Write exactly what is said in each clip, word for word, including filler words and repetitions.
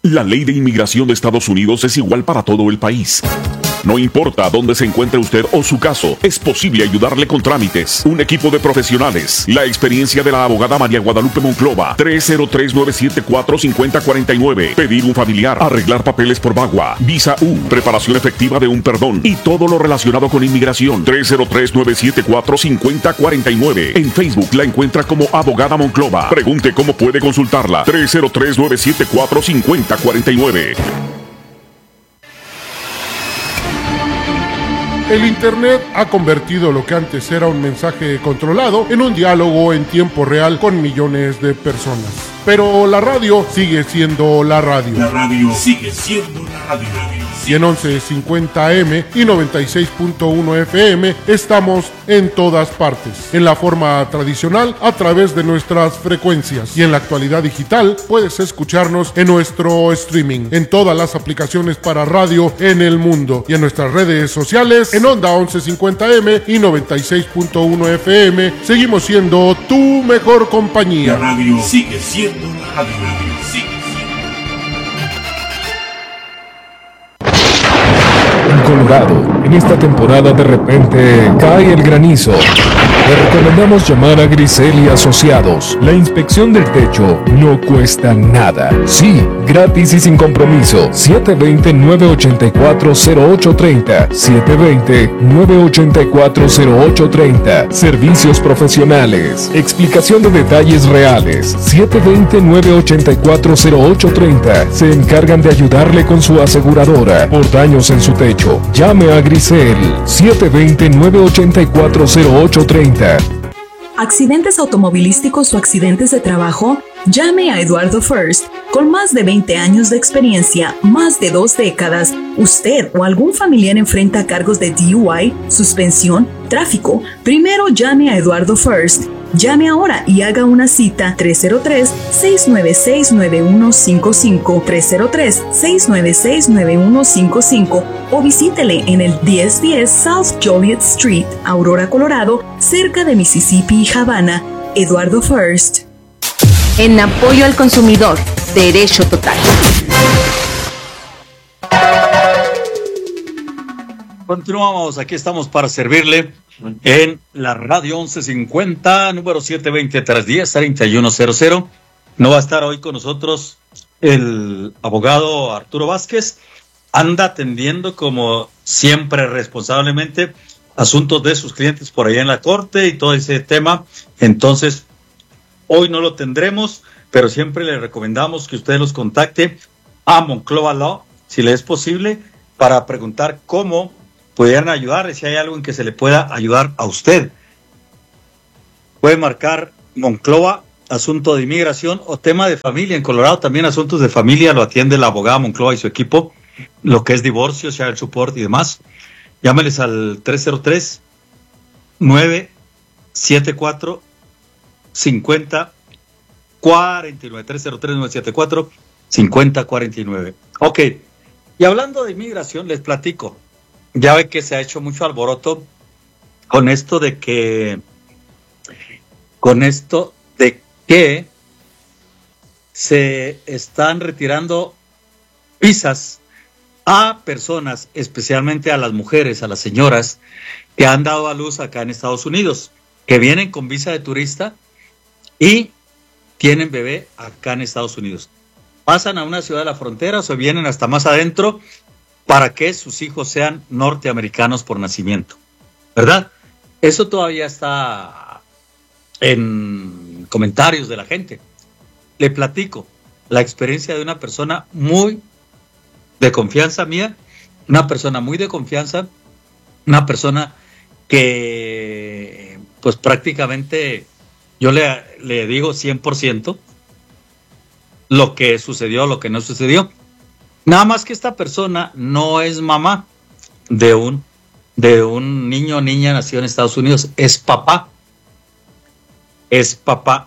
La ley de inmigración de Estados Unidos es igual para todo el país. No importa dónde se encuentre usted o su caso, es posible ayudarle con trámites. Un equipo de profesionales. La experiencia de la abogada María Guadalupe Monclova. tres cero tres, nueve siete cuatro, cinco cero cuatro nueve. Pedir un familiar. Arreglar papeles por VAWA. Visa U. Preparación efectiva de un perdón. Y todo lo relacionado con inmigración. tres cero tres, nueve siete cuatro, cinco cero cuatro nueve. En Facebook la encuentra como abogada Monclova. Pregunte cómo puede consultarla. tres cero tres, nueve siete cuatro, cinco cero cuatro nueve. El Internet ha convertido lo que antes era un mensaje controlado en un diálogo en tiempo real con millones de personas. Pero la radio sigue siendo la radio. La radio sigue siendo la radio. Y en once cincuenta A M y noventa y seis punto uno F M estamos en todas partes. En la forma tradicional, a través de nuestras frecuencias. Y en la actualidad digital, puedes escucharnos en nuestro streaming, en todas las aplicaciones para radio en el mundo. Y en nuestras redes sociales, en Onda once cincuenta A M y noventa y seis punto uno F M, seguimos siendo tu mejor compañía. La radio sigue siendo la radio. Sigue. Colorado, en esta temporada de repente cae el granizo. Le recomendamos llamar a Grisel y Asociados. La inspección del techo no cuesta nada. Sí, gratis y sin compromiso. siete dos cero, nueve ocho cuatro, cero ocho tres cero. siete dos cero, nueve ocho cuatro, cero ocho tres cero. Servicios profesionales. Explicación de detalles reales. siete dos cero, nueve ocho cuatro, cero ocho tres cero. Se encargan de ayudarle con su aseguradora por daños en su techo. Llame a Grisel. siete dos cero, nueve ocho cuatro, cero ocho tres cero. ¿Accidentes automovilísticos o accidentes de trabajo? Llame a Eduardo First. Con más de veinte años de experiencia, más de dos décadas, usted o algún familiar enfrenta cargos de D U I, suspensión, tráfico. Primero llame a Eduardo First. Llame ahora y haga una cita tres cero tres, seis nueve seis, nueve uno cinco cinco, tres cero tres, seis nueve seis, nueve uno cinco cinco o visítele en el diez diez South Joliet Street, Aurora, Colorado, cerca de Mississippi y Havana. Eduardo First. En apoyo al consumidor, derecho total. Continuamos, aquí estamos para servirle en la radio once cincuenta, número siete dos cero, tres uno cero, tres uno cero cero. No va a estar hoy con nosotros el abogado Arturo Vázquez. Anda atendiendo, como siempre, responsablemente asuntos de sus clientes por allá en la corte y todo ese tema. Entonces, hoy no lo tendremos, pero siempre le recomendamos que usted los contacte a Monclova Law, si le es posible, para preguntar cómo pudieran ayudarle, si hay algo en que se le pueda ayudar a usted. Puede marcar Monclova, asunto de inmigración o tema de familia. En Colorado también asuntos de familia lo atiende la abogada Monclova y su equipo, lo que es divorcio, child support y demás. Llámeles al tres cero tres, nueve siete cuatro, cinco cero cuatro nueve, tres cero tres, nueve siete cuatro, cinco cero cuatro nueve. Ok, y hablando de inmigración, les platico. Ya ve que se ha hecho mucho alboroto con esto de que, con esto de que se están retirando visas a personas, especialmente a las mujeres, a las señoras que han dado a luz acá en Estados Unidos, que vienen con visa de turista y tienen bebé acá en Estados Unidos. Pasan a una ciudad de la frontera o se vienen hasta más adentro para que sus hijos sean norteamericanos por nacimiento, ¿verdad? Eso todavía está en comentarios de la gente. Le platico la experiencia de una persona muy de confianza mía, una persona muy de confianza, una persona que pues prácticamente yo le, le digo cien por ciento lo que sucedió, lo que no sucedió. Nada más que esta persona no es mamá de un, de un niño o niña nacido en Estados Unidos, es papá. Es papá.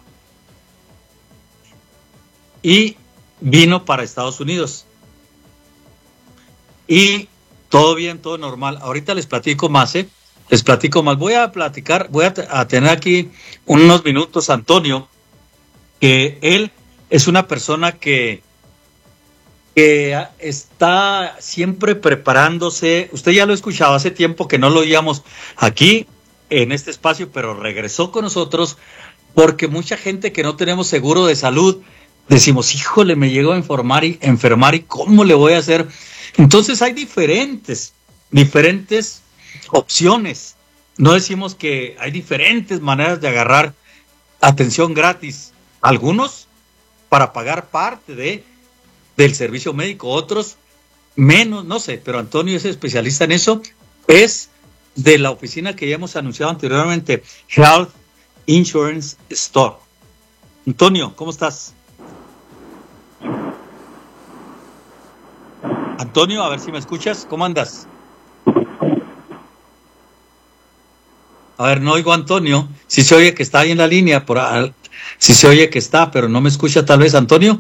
Y vino para Estados Unidos. Y todo bien, todo normal. Ahorita les platico más, ¿eh? Les platico más. Voy a platicar, voy a, t- a tener aquí unos minutos a Antonio, que él es una persona que que está siempre preparándose. Usted ya lo escuchaba hace tiempo que no lo oíamos aquí en este espacio, pero regresó con nosotros porque mucha gente que no tenemos seguro de salud decimos, híjole, me llego a enfermar y, enfermar y ¿cómo le voy a hacer? Entonces hay diferentes, diferentes opciones. No decimos que hay diferentes maneras de agarrar atención gratis. Algunos para pagar parte de del servicio médico, otros menos, no sé, pero Antonio es especialista en eso, es de la oficina que ya hemos anunciado anteriormente, Health Insurance Store. Antonio, ¿cómo estás? Antonio, a ver si me escuchas, ¿cómo andas? A ver, no oigo a Antonio, si se oye que está ahí en la línea, por si se oye que está, pero no me escucha tal vez, Antonio.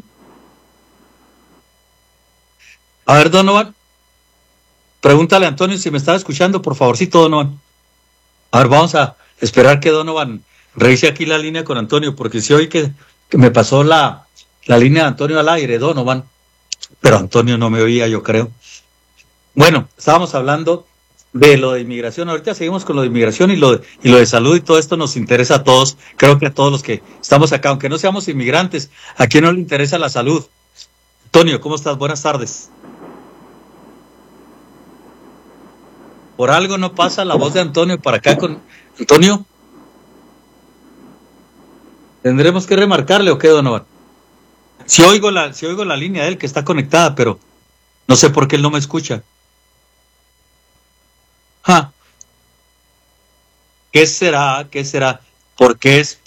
A ver, Donovan, pregúntale a Antonio si me estaba escuchando, por favorcito, Donovan. A ver, vamos a esperar que Donovan revise aquí la línea con Antonio, porque si oí que, que me pasó la, la línea de Antonio al aire, Donovan, pero Antonio no me oía, yo creo. Bueno, estábamos hablando de lo de inmigración, ahorita seguimos con lo de inmigración y lo de, y lo de salud, y todo esto nos interesa a todos, creo que a todos los que estamos acá, aunque no seamos inmigrantes, ¿a quién no le interesa la salud? Antonio, ¿cómo estás? Buenas tardes. Por algo no pasa la voz de Antonio para acá con... Antonio, ¿tendremos que remarcarle o qué, Donovan? Si oigo la, si oigo la línea de él que está conectada, pero no sé por qué él no me escucha. Ja. ¿Qué será? ¿Qué será? ¿Por qué es?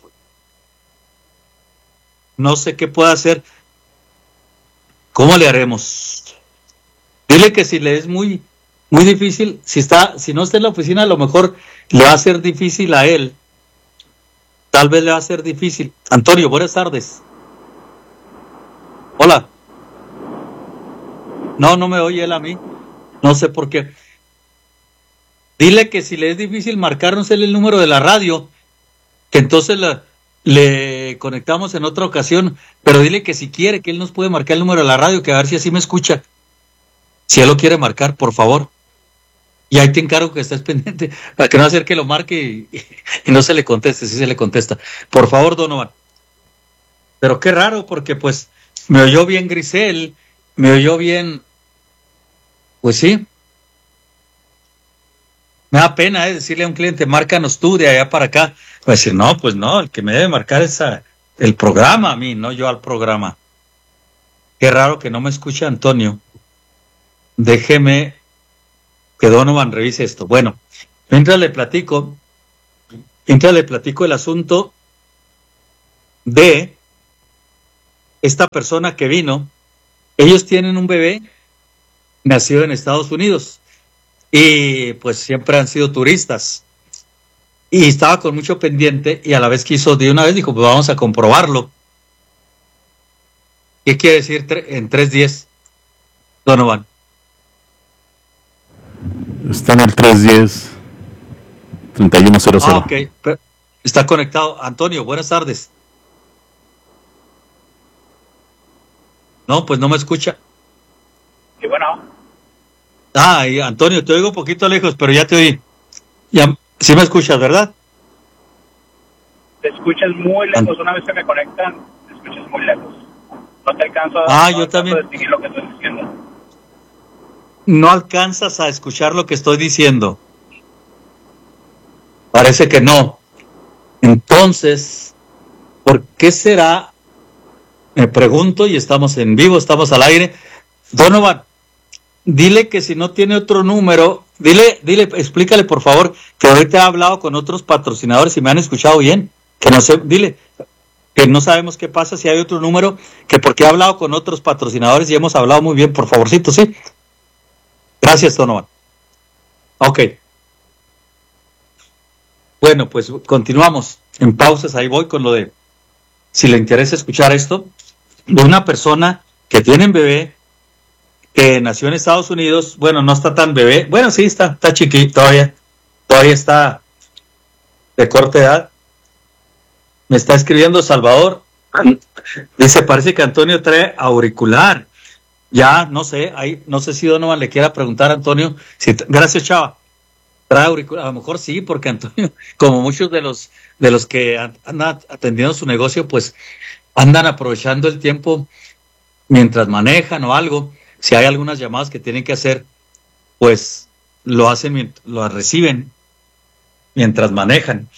No sé qué puede hacer. ¿Cómo le haremos? Dile que si le es muy... Muy difícil, si está, si no está en la oficina, a lo mejor le va a ser difícil a él. Tal vez le va a ser difícil. Antonio, buenas tardes. Hola. No, no me oye él a mí. No sé por qué. Dile que si le es difícil marcarnos el número de la radio, que entonces la, le conectamos en otra ocasión, pero dile que si quiere, que él nos puede marcar el número de la radio, que a ver si así me escucha. Si él lo quiere marcar, por favor. Y ahí te encargo que estés pendiente, para que no hacer que lo marque y, y, y no se le conteste, si se le contesta. Por favor, Donovan. Pero qué raro, porque pues me oyó bien Grisel, me oyó bien... Pues sí. Me da pena eh, decirle a un cliente, márcanos tú de allá para acá. Va a decir, no, pues no, el que me debe marcar es a, el programa a mí, no yo al programa. Qué raro que no me escuche Antonio. Déjeme que Donovan revise esto. Bueno, mientras le platico, mientras le platico el asunto de esta persona que vino. Ellos tienen un bebé nacido en Estados Unidos y pues siempre han sido turistas. Y estaba con mucho pendiente y a la vez quiso, de una vez dijo, pues vamos a comprobarlo. ¿Qué quiere decir en tres diez, Donovan? Está en el tres diez treinta y uno cero cero. Ah, ok. Está conectado. Antonio, buenas tardes. No, pues no me escucha. Sí, bueno. Ah, y Antonio, te oigo un poquito lejos, pero ya te oí. Ya, sí me escuchas, ¿verdad? Te escuchas muy lejos. Una vez que me conectan, te escuchas muy lejos. No te alcanzo a, ah, no yo también. a distinguir lo que estoy diciendo. No alcanzas a escuchar lo que estoy diciendo. Parece que no. Entonces, ¿por qué será? Me pregunto, y estamos en vivo, estamos al aire. Donovan, dile que si no tiene otro número, dile, dile, explícale por favor que ahorita he hablado con otros patrocinadores y me han escuchado bien. Que no sé, dile que no sabemos qué pasa si hay otro número, que porque he hablado con otros patrocinadores y hemos hablado muy bien, por favorcito, ¿sí? Gracias, Donovan. Ok. Bueno, pues continuamos. En pausas, ahí voy con lo de, si le interesa escuchar esto, de una persona que tiene un bebé, que nació en Estados Unidos. Bueno, no está tan bebé. Bueno, sí, está, está chiquito todavía. Todavía está de corta edad. Me está escribiendo Salvador. Dice, parece que Antonio trae auricular. Ya, no sé, ahí, no sé si Donovan le quiera preguntar a Antonio. Si, gracias, Chava. Trae auricular, a lo mejor sí, porque Antonio, como muchos de los de los que andan atendiendo su negocio, pues andan aprovechando el tiempo mientras manejan o algo. Si hay algunas llamadas que tienen que hacer, pues lo hacen, lo reciben mientras manejan.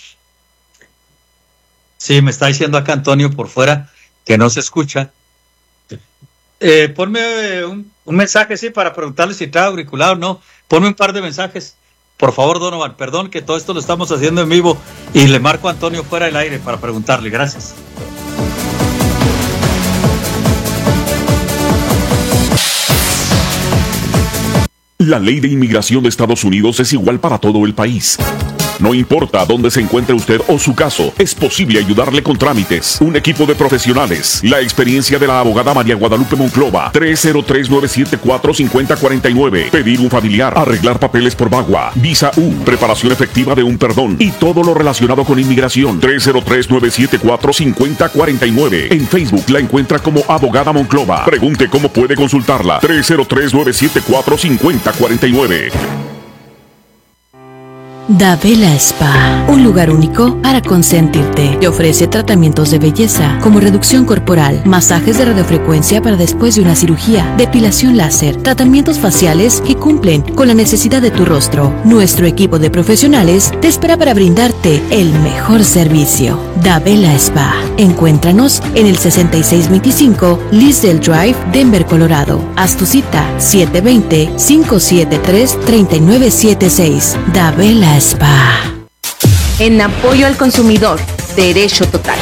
Sí, me está diciendo acá Antonio por fuera que no se escucha. Eh, ponme un, un mensaje, sí, para preguntarle si trae auricular o no. Ponme un par de mensajes. Por favor, Donovan, perdón que todo esto lo estamos haciendo en vivo y le marco a Antonio fuera del aire para preguntarle. Gracias. La ley de inmigración de Estados Unidos es igual para todo el país. No importa dónde se encuentre usted o su caso, es posible ayudarle con trámites. Un equipo de profesionales. La experiencia de la abogada María Guadalupe Monclova. tres cero tres, nueve siete cuatro, cinco cero cuatro nueve. Pedir un familiar. Arreglar papeles por VAWA. Visa U. Preparación efectiva de un perdón. Y todo lo relacionado con inmigración. tres cero tres, nueve siete cuatro, cinco cero cuatro nueve. En Facebook la encuentra como Abogada Monclova. Pregunte cómo puede consultarla. tres cero tres, nueve siete cuatro, cinco cero cuatro nueve. Davela Spa, un lugar único para consentirte. Te ofrece tratamientos de belleza como reducción corporal, masajes de radiofrecuencia para después de una cirugía, depilación láser, tratamientos faciales que cumplen con la necesidad de tu rostro. Nuestro equipo de profesionales te espera para brindarte el mejor servicio. Davela Spa. Encuéntranos en el sesenta y seis veinticinco Lisdale Drive, Denver, Colorado. Haz tu cita siete dos cero, cinco siete tres, tres nueve siete seis. Davela Spa. En apoyo al consumidor, Derecho Total.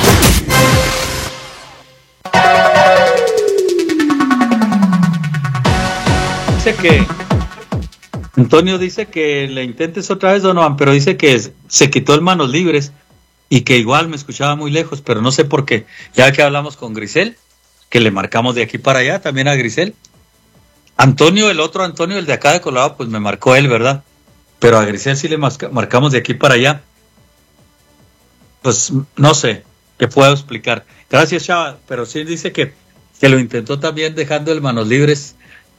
Dice que Antonio dice que le intentes otra vez, Donovan, pero dice que se quitó el manos libres y que igual me escuchaba muy lejos, pero no sé por qué. Ya que hablamos con Grisel, que le marcamos de aquí para allá también a Grisel. Antonio, el otro Antonio, el de acá de Colorado, pues me marcó él, ¿verdad? Pero a Grisel sí le marcamos de aquí para allá. Pues no sé qué puedo explicar. Gracias, Chava, pero sí dice que, que lo intentó también dejando el manos libres,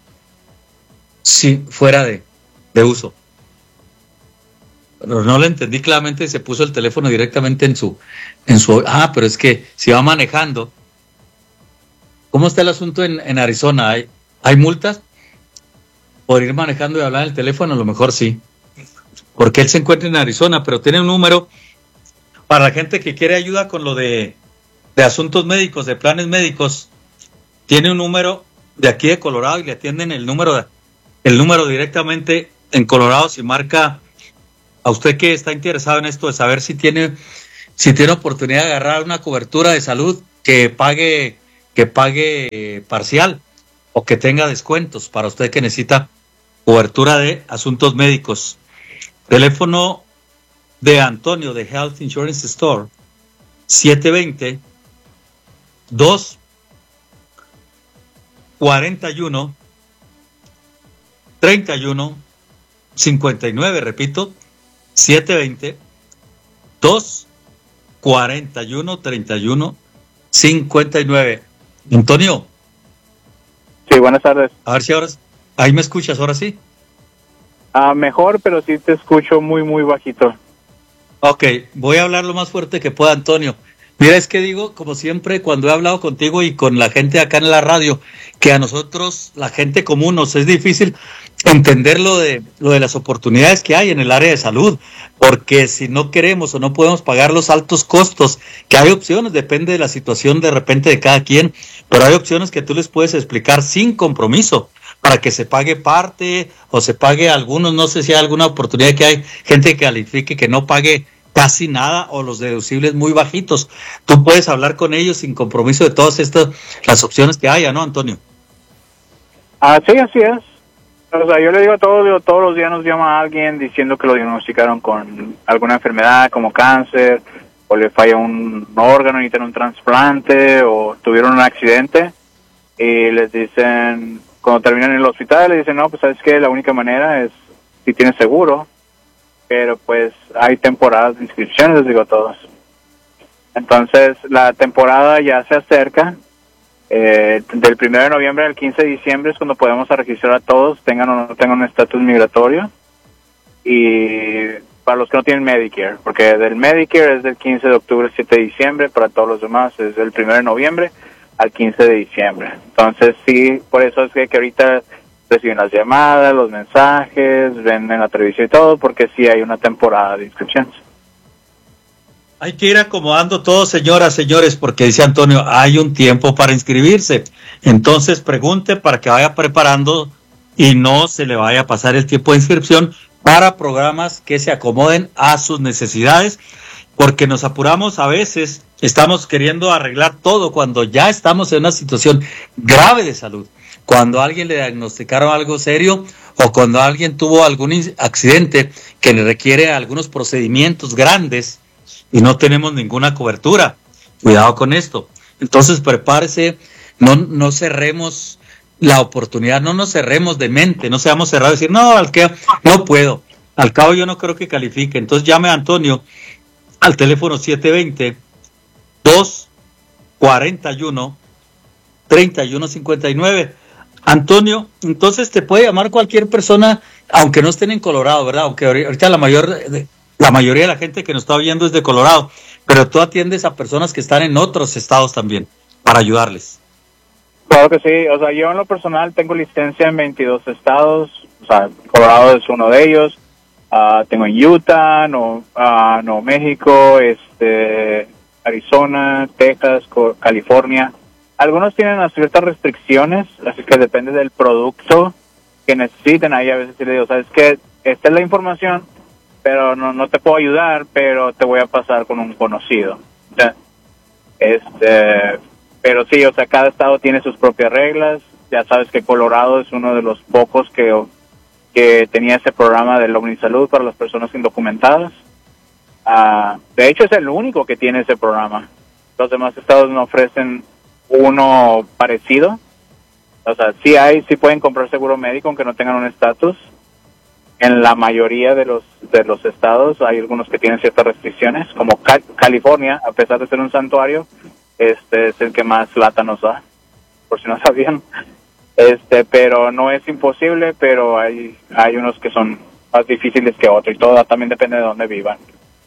sí, fuera de, de uso. Pero no le entendí claramente y se puso el teléfono directamente en su, en su... Ah, pero es que si va manejando. ¿Cómo está el asunto en, en Arizona? ¿Hay, ¿Hay multas por ir manejando y hablar en el teléfono? A lo mejor sí. Porque él se encuentra en Arizona, pero tiene un número para la gente que quiere ayuda con lo de, de asuntos médicos, de planes médicos. Tiene un número de aquí de Colorado y le atienden el número, el número directamente en Colorado. Si marca a usted que está interesado en esto de saber si tiene, si tiene oportunidad de agarrar una cobertura de salud que pague, que pague parcial o que tenga descuentos para usted que necesita cobertura de asuntos médicos. Teléfono de Antonio de Health Insurance Store, siete dos cero, dos cuatro uno, tres uno cinco nueve, repito, siete dos cero, dos cuatro uno, tres uno cinco nueve. Antonio. Sí, buenas tardes. A ver si ahora, ahí me escuchas, ahora sí. Ah, mejor, pero sí te escucho muy, muy bajito. Ok, voy a hablar lo más fuerte que pueda, Antonio. Mira, es que digo, como siempre, cuando he hablado contigo y con la gente acá en la radio, que a nosotros, la gente común, nos es difícil entender lo de, lo de las oportunidades que hay en el área de salud, porque si no queremos o no podemos pagar los altos costos, que hay opciones, depende de la situación de repente de cada quien, pero hay opciones que tú les puedes explicar sin compromiso, para que se pague parte o se pague algunos, no sé si hay alguna oportunidad que hay gente que califique que no pague casi nada o los deducibles muy bajitos. Tú puedes hablar con ellos sin compromiso de todas estas, las opciones que haya, ¿no, Antonio? Ah, sí, así es. O sea, yo le digo a todos, digo, todos los días nos llama alguien diciendo que lo diagnosticaron con alguna enfermedad como cáncer, o le falla un órgano y necesitan un trasplante, o tuvieron un accidente, y les dicen, cuando terminan en el hospital, les dicen, no, pues sabes que la única manera es si tienes seguro, pero pues hay temporadas de inscripciones, les digo a todos. Entonces, la temporada ya se acerca, Eh, del primero de noviembre al quince de diciembre es cuando podemos registrar a todos, tengan o no tengan un estatus migratorio. Y para los que no tienen Medicare, porque del Medicare es del quince de octubre al siete de diciembre, para todos los demás es del primero de noviembre al quince de diciembre. Entonces sí, por eso es que, que ahorita reciben las llamadas, los mensajes, ven en la televisión y todo, porque sí hay una temporada de inscripciones. Hay que ir acomodando todo, señoras, señores, porque dice Antonio, hay un tiempo para inscribirse. Entonces pregunte para que vaya preparando y no se le vaya a pasar el tiempo de inscripción para programas que se acomoden a sus necesidades, porque nos apuramos a veces, estamos queriendo arreglar todo cuando ya estamos en una situación grave de salud. Cuando a alguien le diagnosticaron algo serio o cuando alguien tuvo algún accidente que le requiere algunos procedimientos grandes y no tenemos ninguna cobertura. Cuidado con esto. Entonces prepárese, no, no cerremos la oportunidad, no nos cerremos de mente, no seamos cerrados y decir, no, al que no puedo, al cabo yo no creo que califique. Entonces llame a Antonio al teléfono siete dos cero, dos cuatro uno, tres uno cinco nueve. Antonio, entonces te puede llamar cualquier persona, aunque no estén en Colorado, ¿verdad? Aunque ahorita la mayor, la mayoría de la gente que nos está viendo es de Colorado, pero tú atiendes a personas que están en otros estados también, para ayudarles. Claro que sí, o sea, yo en lo personal tengo licencia en veintidós estados, o sea, Colorado es uno de ellos, uh, tengo en Utah, no, uh, Nuevo México, este, Arizona, Texas, California. Algunos tienen ciertas restricciones, así que depende del producto que necesiten. Ahí a veces sí le digo, sabes que esta es la información, pero no, no te puedo ayudar, pero te voy a pasar con un conocido. O sea, este, pero sí, o sea, cada estado tiene sus propias reglas. Ya sabes que Colorado es uno de los pocos que, que tenía ese programa del OmniSalud para las personas indocumentadas. Uh, de hecho, es el único que tiene ese programa. Los demás estados no ofrecen uno parecido. O sea, sí hay, sí pueden comprar seguro médico aunque no tengan un estatus. En la mayoría de los de los estados hay algunos que tienen ciertas restricciones, como Cal- California, a pesar de ser un santuario, este es el que más lata nos da, por si no sabían. Este, pero no es imposible, pero hay hay unos que son más difíciles que otros y todo también depende de dónde vivan.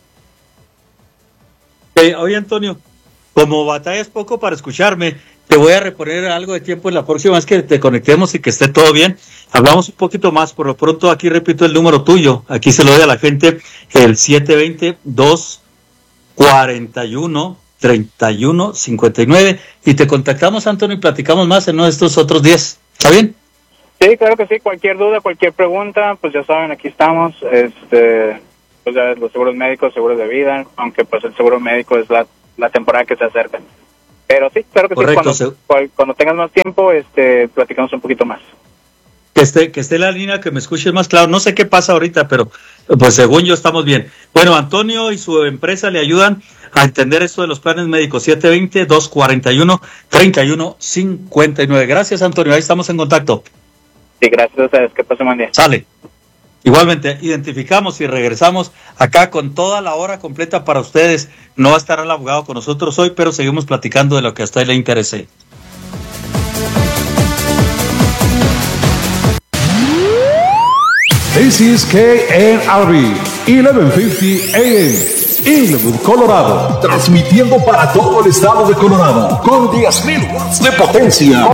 Eh, oye, Antonio, como batallas poco para escucharme, te voy a reponer algo de tiempo en la próxima vez que te conectemos y que esté todo bien. Hablamos un poquito más, por lo pronto aquí repito el número tuyo, aquí se lo doy a la gente, el siete dos cero, cuatro uno, tres uno cinco nueve, y te contactamos, Antonio, y platicamos más en uno de estos otros días. ¿Está bien? Sí, claro que sí, cualquier duda, cualquier pregunta, pues ya saben, aquí estamos, este, pues ya los seguros médicos, seguros de vida, aunque pues el seguro médico es la la temporada que se acerca. Pero sí, claro que correcto, sí, cuando, cual, cuando tengas más tiempo, este, platicamos un poquito más. Que esté, que esté la línea, que me escuches más claro. No sé qué pasa ahorita, pero pues según yo estamos bien. Bueno, Antonio y su empresa le ayudan a entender esto de los planes médicos. siete dos cero, dos cuatro uno, tres uno cinco nueve. Gracias, Antonio, ahí estamos en contacto. Sí, gracias a ustedes, que pasen buen día. Sale. Igualmente, identificamos y regresamos acá con toda la hora completa para ustedes. No va a estar el abogado con nosotros hoy, pero seguimos platicando de lo que a usted le interese. This is K N R B, eleven fifty A M, Inwood, Colorado. Transmitiendo para todo el estado de Colorado con diez mil watts de potencia.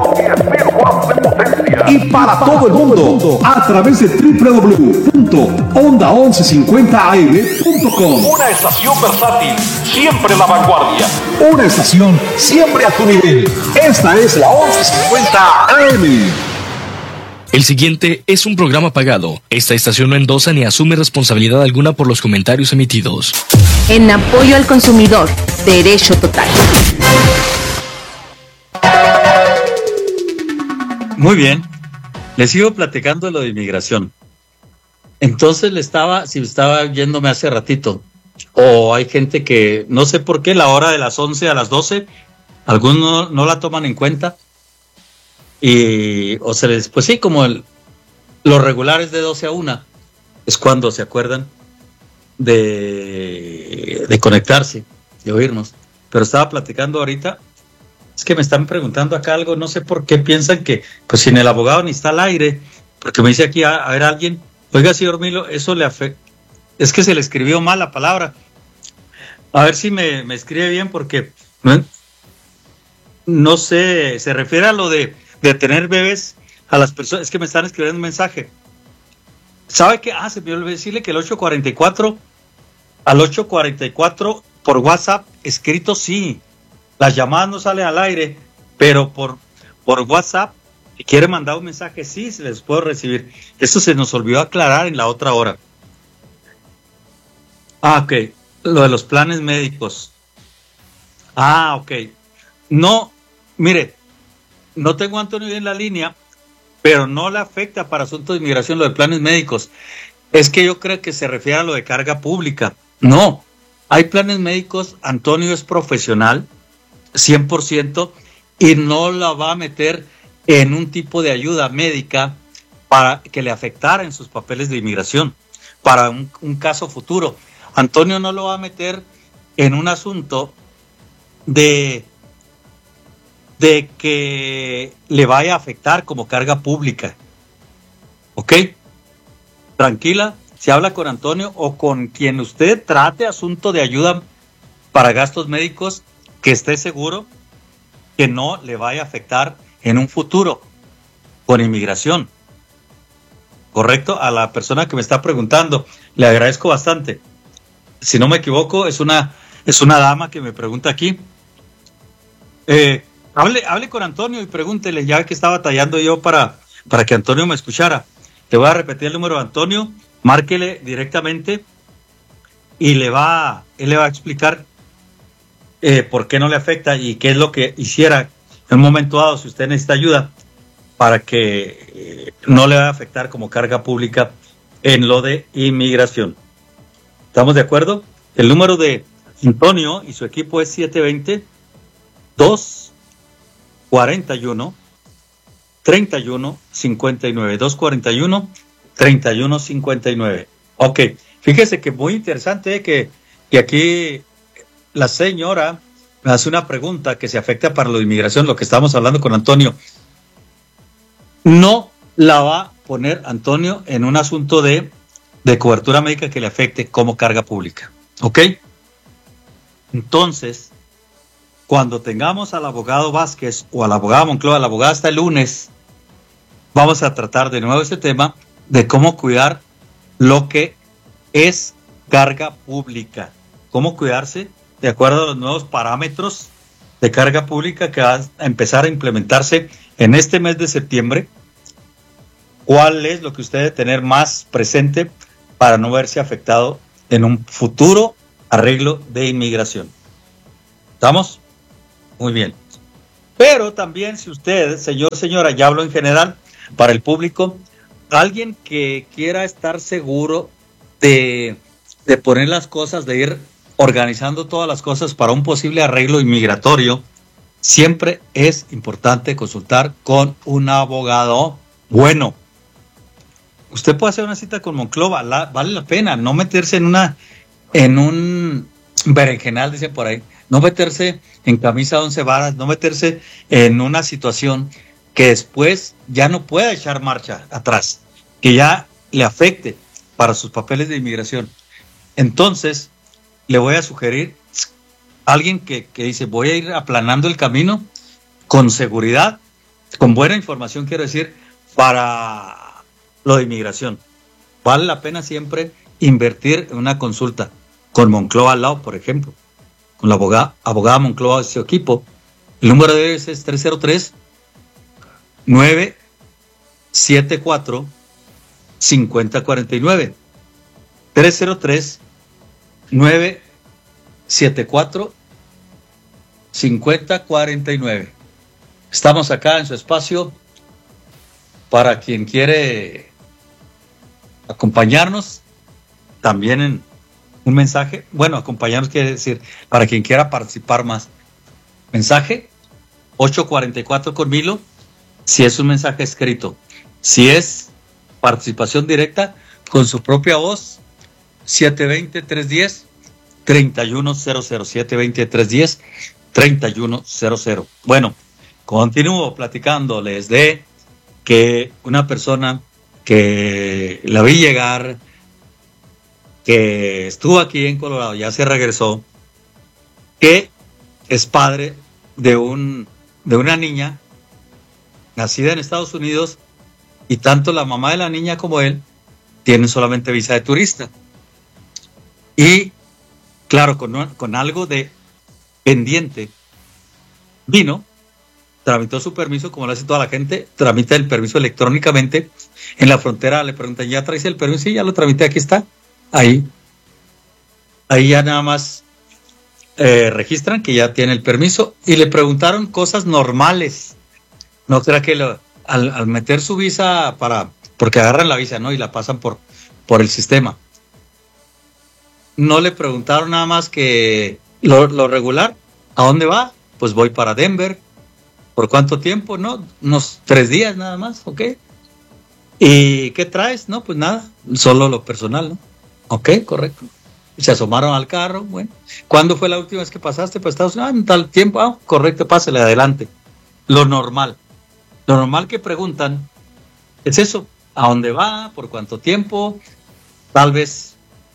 Y para todo el mundo a través de doble u doble u doble u punto onda once cincuenta a m punto com. Una estación versátil, siempre la vanguardia. Una estación siempre a tu nivel. Esta es la once cincuenta A M. El siguiente es un programa pagado. Esta estación no endosa ni asume responsabilidad alguna por los comentarios emitidos. En apoyo al consumidor, derecho total. Muy bien. Les sigo platicando de lo de inmigración. Entonces le estaba, si estaba yéndome hace ratito, o hay gente que, no sé por qué, la hora de las once a las doce, algunos no, no la toman en cuenta. Y, o se les, pues sí, como el, los regulares de doce a una, es cuando se acuerdan de, de conectarse, de oírnos. Pero estaba platicando ahorita Es que me están preguntando acá algo, no sé por qué piensan que, pues sin el abogado ni está al aire, porque me dice aquí, a, a ver alguien, oiga, señor Milo, eso le afecta, es que se le escribió mal la palabra. A ver si me, me escribe bien, porque no, no sé, se refiere a lo de, de tener bebés a las personas, es que me están escribiendo un mensaje. ¿Sabe qué? Ah, se me olvidó decirle que el ocho cuarenta y cuatro, al ocho cuarenta y cuatro por WhatsApp, escrito sí. Las llamadas no salen al aire, pero por, por WhatsApp, si quiere mandar un mensaje, sí, se les puedo recibir. Eso se nos olvidó aclarar en la otra hora. Ah, ok. Lo de los planes médicos. Ah, ok. No, mire, no tengo a Antonio en la línea, pero no le afecta para asuntos de inmigración lo de planes médicos. Es que yo creo que se refiere a lo de carga pública. No, hay planes médicos, Antonio es profesional, cien por ciento, y no la va a meter en un tipo de ayuda médica para que le afectara en sus papeles de inmigración, para un, un caso futuro. Antonio no lo va a meter en un asunto de, de que le vaya a afectar como carga pública. ¿Ok? Tranquila, se habla con Antonio o con quien usted trate asunto de ayuda para gastos médicos, que esté seguro que no le vaya a afectar en un futuro con inmigración. ¿Correcto? A la persona que me está preguntando, le agradezco bastante. Si no me equivoco, es una, es una dama que me pregunta aquí. Eh, hable, hable con Antonio y pregúntele, ya que estaba batallando yo para, para que Antonio me escuchara. Te voy a repetir el número de Antonio, márquele directamente y le va, él le va a explicar Eh, por qué no le afecta y qué es lo que hiciera en un momento dado si usted necesita ayuda para que eh, no le va a afectar como carga pública en lo de inmigración. ¿Estamos de acuerdo? El número de Antonio y su equipo es siete dos cero, dos cuatro uno, tres uno cinco nueve, dos cuatro uno, tres uno cinco nueve. Ok, fíjese que muy interesante eh, que, que aquí la señora me hace una pregunta que se afecta para lo de inmigración, lo que estamos hablando con Antonio. No la va a poner Antonio en un asunto de, de cobertura médica que le afecte como carga pública. ¿Ok? Entonces, cuando tengamos al abogado Vázquez o al abogado Monclova, la abogada hasta el lunes, vamos a tratar de nuevo este tema de cómo cuidar lo que es carga pública. Cómo cuidarse de acuerdo a los nuevos parámetros de carga pública que van a empezar a implementarse en este mes de septiembre. ¿Cuál es lo que usted debe tener más presente para no verse afectado en un futuro arreglo de inmigración? ¿Estamos? Muy bien. Pero también si usted, señor, señora, ya hablo en general, para el público, alguien que quiera estar seguro de, de poner las cosas, de ir organizando todas las cosas para un posible arreglo inmigratorio, siempre es importante consultar con un abogado bueno. Usted puede hacer una cita con Monclova, la, vale la pena, no meterse en una, en un berenjenal, dice por ahí, no meterse en camisa de once varas, no meterse en una situación que después ya no pueda echar marcha atrás, que ya le afecte para sus papeles de inmigración. Entonces, le voy a sugerir a alguien que, que dice, voy a ir aplanando el camino con seguridad, con buena información, quiero decir, para lo de inmigración. Vale la pena siempre invertir en una consulta con Monclova al lado, por ejemplo, con la abogada, abogada Monclova de su equipo. El número de ellos es tres cero tres, nueve siete cuatro, cinco cero cuatro nueve. tres cero tres, nueve siete cuatro, cinco cero cuatro nueve. Estamos acá en su espacio para quien quiere acompañarnos, también en un mensaje, bueno, acompañarnos quiere decir para quien quiera participar más. Mensaje ocho cuarenta y cuatro con Milo, si es un mensaje escrito. Si es participación directa con su propia voz, siete dos cero, tres uno cero, tres uno cero cero, siete dos cero, tres uno treinta y uno cero cero. Bueno, continúo platicándoles de que una persona que la vi llegar, que estuvo aquí en Colorado, ya se regresó, que es padre de un de una niña nacida en Estados Unidos, y tanto la mamá de la niña como él tienen solamente visa de turista. Y claro, con, con algo de pendiente, vino, tramitó su permiso, como lo hace toda la gente, tramita el permiso electrónicamente. En la frontera le preguntan, ¿ya traes el permiso? Sí, ya lo tramité, aquí está. Ahí. Ahí ya nada más eh, registran que ya tiene el permiso, y le preguntaron cosas normales. No será que lo, al, al meter su visa para, porque agarran la visa, ¿no? Y la pasan por, por el sistema. No le preguntaron nada más que lo, lo regular. ¿A dónde va? Pues voy para Denver. ¿Por cuánto tiempo? No, unos tres días nada más, ¿ok? ¿Y qué traes? No, pues nada, solo lo personal, ¿no? Ok, correcto. Se asomaron al carro, bueno. ¿Cuándo fue la última vez que pasaste por Estados Unidos? Ah, en tal tiempo, ah, correcto, pásale adelante. Lo normal. Lo normal que preguntan es eso. ¿A dónde va? ¿Por cuánto tiempo? Tal vez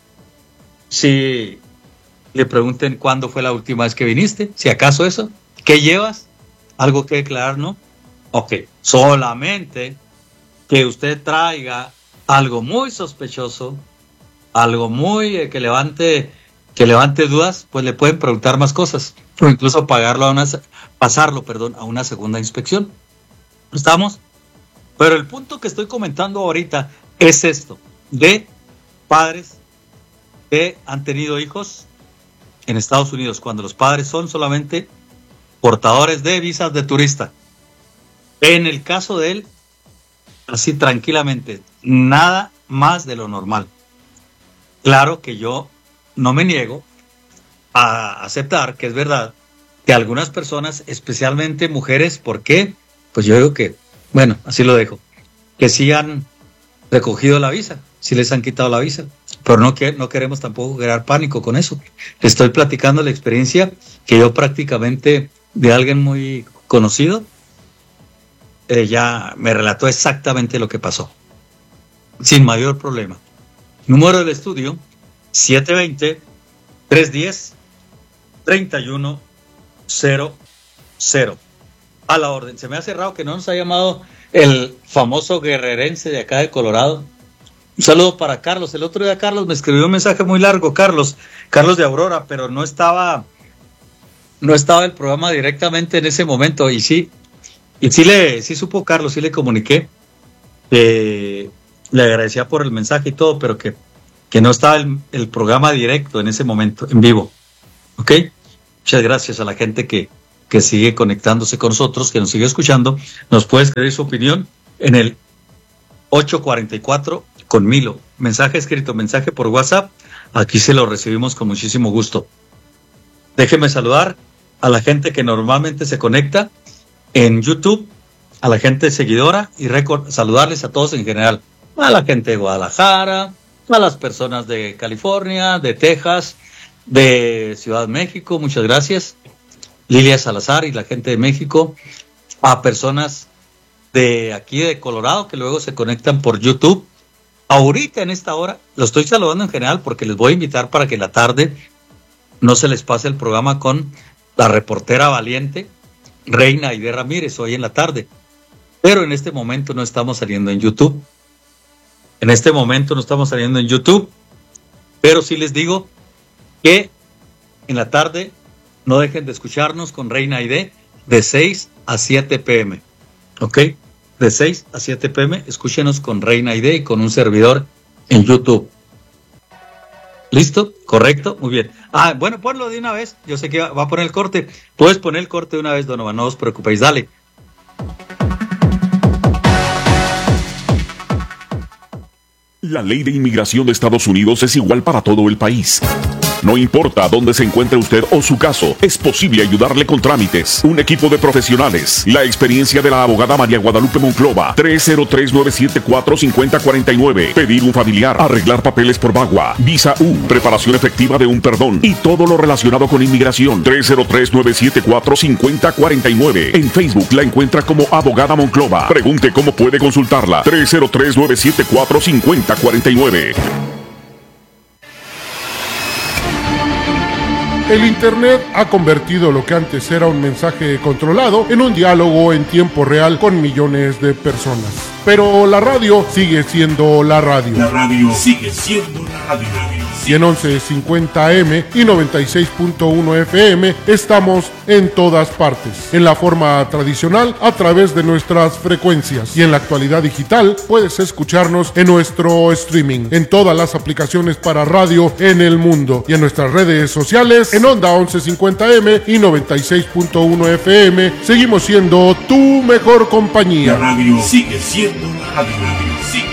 si le pregunten cuándo fue la última vez que viniste, si acaso eso. ¿Qué llevas? Algo que declarar, ¿no? Ok, solamente que usted traiga algo muy sospechoso, algo muy eh, que levante que levante dudas, pues le pueden preguntar más cosas, o incluso pagarlo a una, pasarlo, perdón, a una segunda inspección. ¿Estamos? Pero el punto que estoy comentando ahorita es esto, de padres que han tenido hijos en Estados Unidos, cuando los padres son solamente portadores de visas de turista. En el caso de él, así tranquilamente, nada más de lo normal. Claro que yo no me niego a aceptar que es verdad que algunas personas, especialmente mujeres, ¿por qué? Pues yo digo que, bueno, así lo dejo, que sí han recogido la visa, sí les han quitado la visa, pero no, que, no queremos tampoco crear pánico con eso. Le estoy platicando la experiencia que yo prácticamente de alguien muy conocido, eh, ya me relató exactamente lo que pasó, sin mayor problema. Número del estudio, siete dos cero, tres uno cero, tres uno cero cero. A la orden. Se me ha cerrado que no nos ha llamado el famoso guerrerense de acá de Colorado. Un saludo para Carlos. El otro día Carlos me escribió un mensaje muy largo, Carlos, Carlos de Aurora, pero no estaba, no estaba el programa directamente en ese momento, y sí, y sí le, sí supo Carlos, sí le comuniqué, eh, le agradecía por el mensaje y todo, pero que, que no estaba el, el programa directo en ese momento, en vivo. ¿Ok? Muchas gracias a la gente que, que sigue conectándose con nosotros, que nos sigue escuchando. Nos puede escribir su opinión en el ocho cuatro cuatro con Milo. Mensaje escrito, mensaje por WhatsApp. Aquí se lo recibimos con muchísimo gusto. Déjeme saludar a la gente que normalmente se conecta en YouTube, a la gente seguidora, y record, saludarles a todos en general. A la gente de Guadalajara, a las personas de California, de Texas, de Ciudad de México, muchas gracias. Lilia Salazar y la gente de México, a personas de aquí de Colorado que luego se conectan por YouTube. Ahorita en esta hora, lo estoy saludando en general porque les voy a invitar para que en la tarde no se les pase el programa con la reportera valiente Reina Aide Ramírez hoy en la tarde. Pero en este momento no estamos saliendo en YouTube. En este momento no estamos saliendo en YouTube, pero sí les digo que en la tarde no dejen de escucharnos con Reina Aide de seis a siete pm. ¿Ok? De seis a siete pm, escúchenos con Reina Aide y con un servidor en YouTube. ¿Listo? ¿Correcto? Muy bien. Ah, bueno, ponlo de una vez. Yo sé que va, va a poner el corte. Puedes poner el corte de una vez, Donovan, no os preocupéis. Dale. La ley de inmigración de Estados Unidos es igual para todo el país. No importa dónde se encuentre usted o su caso, es posible ayudarle con trámites. Un equipo de profesionales, la experiencia de la abogada María Guadalupe Monclova. Tres cero tres, nueve siete cuatro, cinco cero cuatro nueve. Pedir un familiar, arreglar papeles por Bagua, Visa U, preparación efectiva de un perdón y todo lo relacionado con inmigración. Tres cero tres, nueve siete cuatro, cinco cero cuatro nueve. En Facebook la encuentra como abogada Monclova. Pregunte cómo puede consultarla. Tres cero tres, nueve siete cuatro, cinco cero cuatro nueve. El Internet ha convertido lo que antes era un mensaje controlado en un diálogo en tiempo real con millones de personas. Pero la radio sigue siendo la radio. La radio sigue siendo la radio. Y en once cincuenta A M y noventa y seis punto uno F M estamos en todas partes. En la forma tradicional, a través de nuestras frecuencias. Y en la actualidad digital, puedes escucharnos en nuestro streaming, en todas las aplicaciones para radio en el mundo. Y en nuestras redes sociales, en Onda once cincuenta M y noventa y seis punto uno F M, seguimos siendo tu mejor compañía. La radio sigue siendo la radio. Sigue.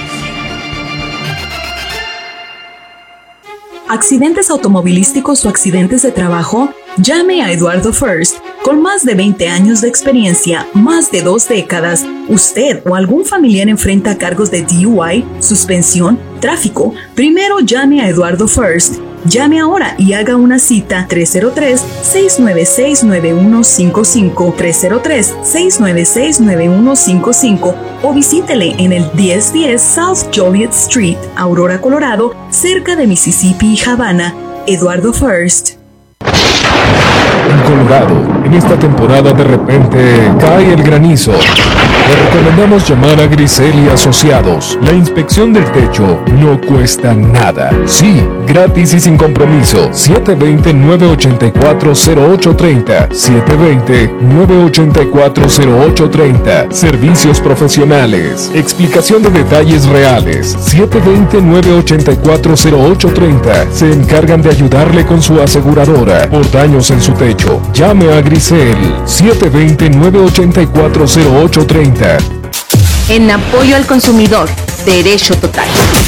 ¿Accidentes automovilísticos o accidentes de trabajo? Llame a Eduardo First. Con más de veinte años de experiencia, más de dos décadas, usted o algún familiar enfrenta cargos de D U I, suspensión, tráfico. Primero llame a Eduardo First. Llame ahora y haga una cita. Tres cero tres, seis nueve seis, nueve uno cinco cinco, tres cero tres, seis nueve seis, nueve uno cinco cinco o visítele en el diez diez South Joliet Street, Aurora, Colorado, cerca de Mississippi y Havana. Eduardo First. En Colorado, en esta temporada de repente cae el granizo. Le recomendamos llamar a Grisel y Asociados. La inspección del techo no cuesta nada. Sí, gratis y sin compromiso. siete dos cero, nueve ocho cuatro, cero ocho tres cero. siete dos cero, nueve ocho cuatro, cero ocho tres cero. Servicios profesionales. Explicación de detalles reales. siete dos cero, nueve ocho cuatro, cero ocho tres cero. Se encargan de ayudarle con su aseguradora por daños en su techo. Llame a Grisel. siete dos cero, nueve ocho cuatro, cero ocho tres cero. En apoyo al consumidor, Derecho Total.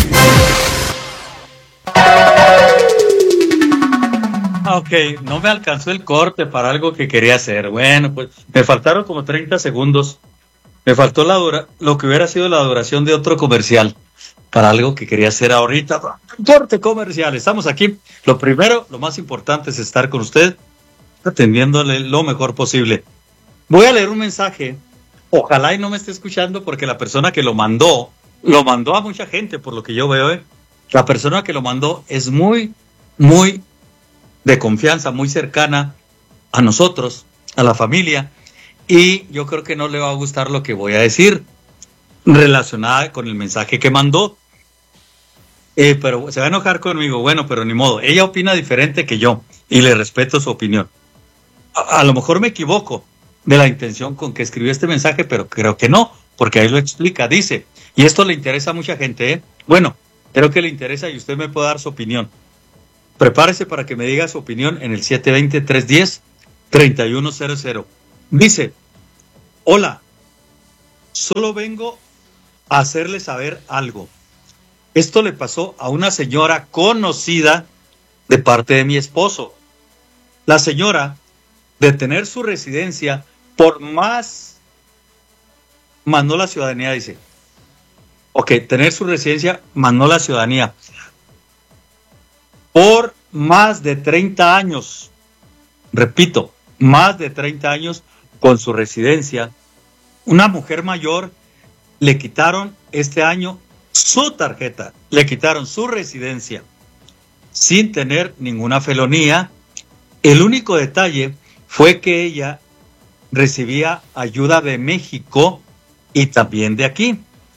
Ok, no me alcanzó el corte para algo que quería hacer. Bueno, pues me faltaron como treinta segundos. Me faltó la dura, lo que hubiera sido la duración de otro comercial para algo que quería hacer ahorita. Corte comercial, estamos aquí. Lo primero, lo más importante es estar con usted, atendiéndole lo mejor posible. Voy a leer un mensaje. Ojalá y no me esté escuchando porque la persona que lo mandó, lo mandó a mucha gente por lo que yo veo. ¿eh? La persona que lo mandó es muy, muy de confianza, muy cercana a nosotros, a la familia. Y yo creo que no le va a gustar lo que voy a decir relacionada con el mensaje que mandó. Eh, pero se va a enojar conmigo. Bueno, pero ni modo. Ella opina diferente que yo y le respeto su opinión. A, a lo mejor me equivoco de la intención con que escribió este mensaje, pero creo que no, porque ahí lo explica, dice, y esto le interesa a mucha gente, ¿eh? Bueno, creo que le interesa y usted me puede dar su opinión. Prepárese para que me diga su opinión en el siete dos cero, tres uno cero, tres uno cero cero. Dice, hola, solo vengo a hacerle saber algo. Esto le pasó a una señora conocida de parte de mi esposo. La señora, de tener su residencia por más, mandó la ciudadanía, dice. Ok, tener su residencia, mandó la ciudadanía. Por más de treinta años, repito, más de treinta años con su residencia, una mujer mayor le quitaron este año su tarjeta, le quitaron su residencia sin tener ninguna felonía. El único detalle fue que ella recibía ayuda de México y también de aquí.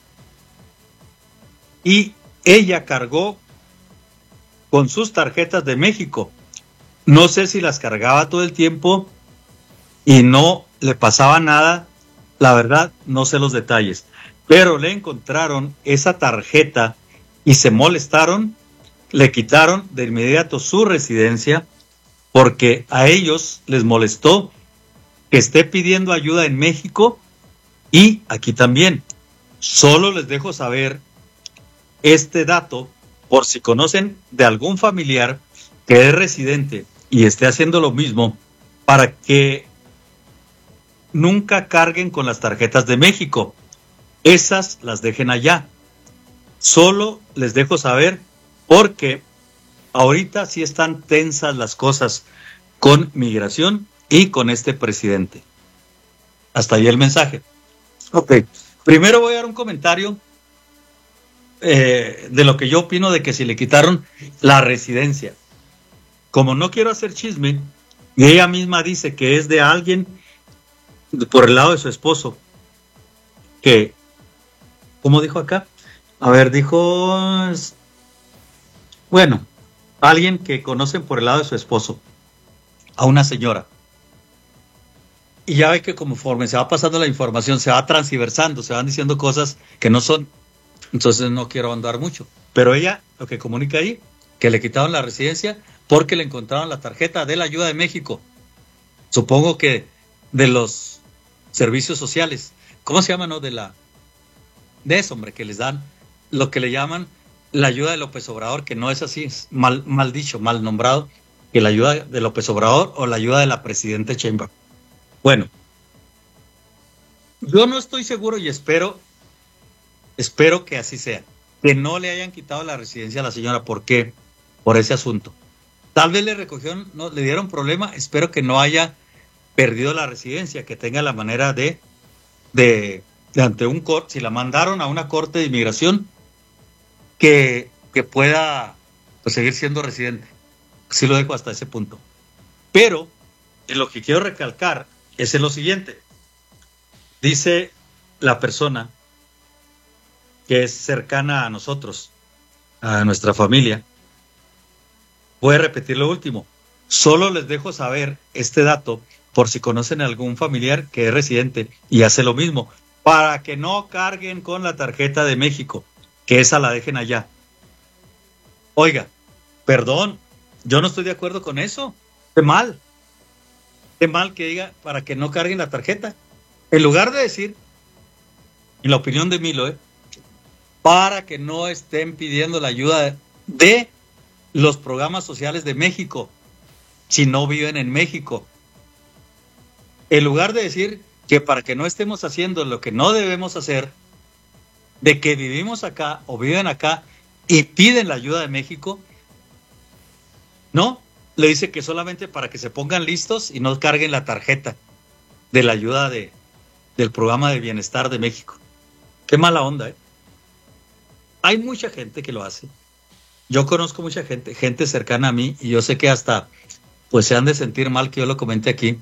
Y ella cargó con sus tarjetas de México. No sé si las cargaba todo el tiempo y no le pasaba nada. La verdad, no sé los detalles. Pero le encontraron esa tarjeta y se molestaron. Le quitaron de inmediato su residencia porque a ellos les molestó que esté pidiendo ayuda en México y aquí también. Solo les dejo saber este dato por si conocen de algún familiar que es residente y esté haciendo lo mismo para que nunca carguen con las tarjetas de México. Esas las dejen allá. Solo les dejo saber porque ahorita sí están tensas las cosas con migración y con este presidente. Hasta ahí el mensaje. Ok, primero voy a dar un comentario eh, de lo que yo opino de que si le quitaron la residencia. Como no quiero hacer chisme, y ella misma dice que es de alguien por el lado de su esposo, que, ¿cómo dijo acá? A ver, dijo, bueno, alguien que conocen por el lado de su esposo, a una señora. Y ya ve que conforme se va pasando la información, se va transversando, se van diciendo cosas que no son. Entonces no quiero andar mucho. Pero ella, lo que comunica ahí, que le quitaron la residencia porque le encontraron la tarjeta de la Ayuda de México. Supongo que de los servicios sociales. ¿Cómo se llama, no? De la... De eso, hombre, que les dan lo que le llaman la ayuda de López Obrador, que no es así, es mal, mal dicho, mal nombrado, que la ayuda de López Obrador o la ayuda de la presidenta Sheinbaum. Bueno, yo no estoy seguro y espero, espero que así sea, que no le hayan quitado la residencia a la señora. ¿Por qué? Por ese asunto. Tal vez le recogieron, no, le dieron problema, espero que no haya perdido la residencia, que tenga la manera de, de, de ante un corte, si la mandaron a una corte de inmigración, que, que pueda pues, seguir siendo residente. Así lo dejo hasta ese punto. Pero en lo que quiero recalcar es en lo siguiente. Dice la persona que es cercana a nosotros, a nuestra familia. Voy a repetir lo último. Solo les dejo saber este dato por si conocen a algún familiar que es residente y hace lo mismo, para que no carguen con la tarjeta de México, que esa la dejen allá. Oiga, perdón, yo no estoy de acuerdo con eso. Qué mal. Qué mal que diga para que no carguen la tarjeta. En lugar de decir, en la opinión de Milo, ¿eh? para que no estén pidiendo la ayuda de los programas sociales de México si no viven en México. En lugar de decir que para que no estemos haciendo lo que no debemos hacer, de que vivimos acá o viven acá y piden la ayuda de México, no, le dice que solamente para que se pongan listos y no carguen la tarjeta de la ayuda de, del programa de bienestar de México. Qué mala onda, ¿eh? Hay mucha gente que lo hace. Yo conozco mucha gente, gente cercana a mí, y yo sé que hasta pues se han de sentir mal que yo lo comente aquí.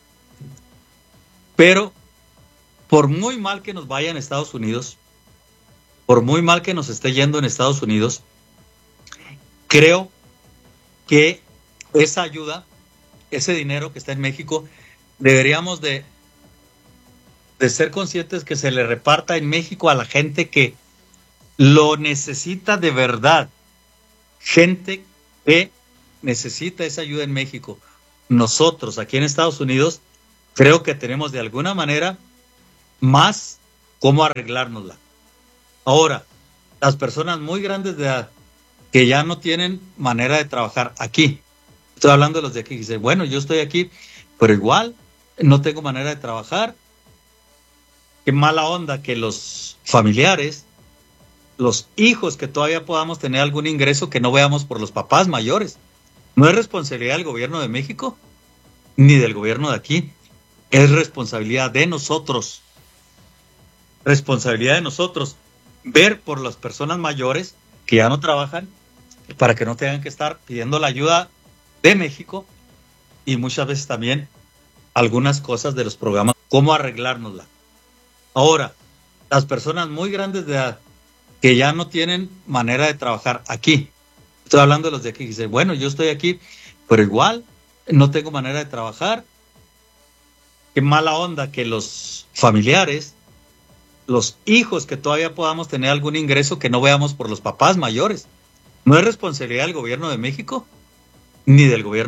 Pero por muy mal que nos vaya en Estados Unidos, por muy mal que nos esté yendo en Estados Unidos, creo que esa ayuda, ese dinero que está en México, deberíamos de, de ser conscientes que se le reparta en México a la gente que lo necesita de verdad. Gente que necesita esa ayuda en México. Nosotros aquí en Estados Unidos creo que tenemos de alguna manera más cómo arreglárnosla. Ahora, las personas muy grandes de edad que ya no tienen manera de trabajar aquí, estoy hablando de los de aquí, que dicen, bueno, yo estoy aquí, pero igual no tengo manera de trabajar. Qué mala onda que los familiares, los hijos que todavía podamos tener algún ingreso que no veamos por los papás mayores. No es responsabilidad del gobierno de México ni del gobierno de aquí. Es responsabilidad de nosotros. Responsabilidad de nosotros. Ver por las personas mayores que ya no trabajan para que no tengan que estar pidiendo la ayuda de México y muchas veces también algunas cosas de los programas, cómo arreglárnosla. Ahora, las personas muy grandes de edad que ya no tienen manera de trabajar aquí, estoy hablando de los de aquí, que dicen, bueno, yo estoy aquí, pero igual no tengo manera de trabajar. Qué mala onda que los familiares, los hijos que todavía podamos tener algún ingreso que no veamos por los papás mayores. No es responsabilidad del gobierno de México ni del gobierno